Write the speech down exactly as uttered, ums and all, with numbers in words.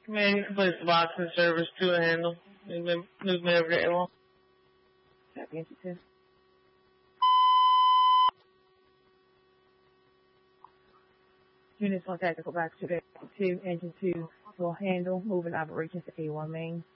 Man, place the box in service to a handle. Move me, move me over to A W O L. Copy, engine two. Units on tactical back to the two, engine two will handle moving operations to A one main.